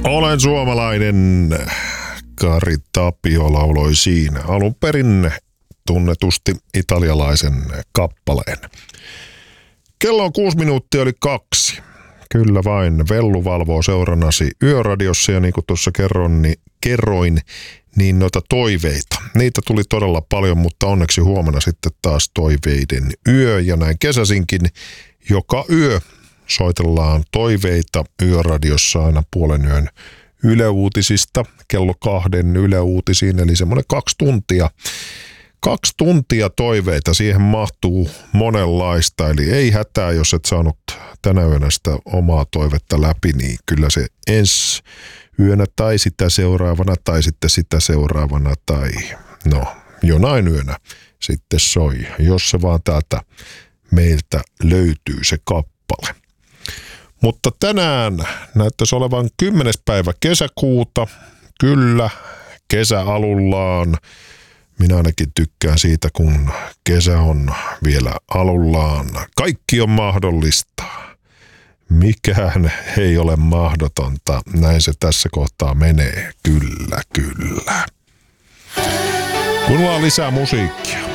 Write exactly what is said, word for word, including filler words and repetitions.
Olen suomalainen, Kari Tapio lauloi siinä alun perin tunnetusti italialaisen kappaleen. Kello on kuusi minuuttia yli kaksi. Kyllä vain, Vellu valvoo seurannasi Yöradiossa ja niin kuin tuossa kerron, niin, kerroin, niin noita toiveita. Niitä tuli todella paljon, mutta onneksi huomenna sitten taas toiveiden yö ja näin kesäsinkin joka yö soitellaan toiveita Yöradiossa aina puolen yön Yle Uutisista, kello kahden Yle Uutisiin, eli semmoinen kaksi tuntia. Kaksi tuntia toiveita, siihen mahtuu monenlaista, eli ei hätää, jos et saanut tänä yönä sitä omaa toivetta läpi, niin kyllä se ensi yönä tai sitä seuraavana tai sitten sitä seuraavana tai no jonain yönä sitten soi, jos se vaan täältä meiltä löytyy se kappale. Mutta tänään näyttäisi olevan kymmenes päivä kesäkuuta, kyllä kesä alullaan. Minä ainakin tykkään siitä, kun kesä on vielä alullaan. Kaikki on mahdollista. Mikään ei ole mahdotonta. Näin se tässä kohtaa menee. Kyllä, kyllä. Kuunnellaan lisää musiikkia.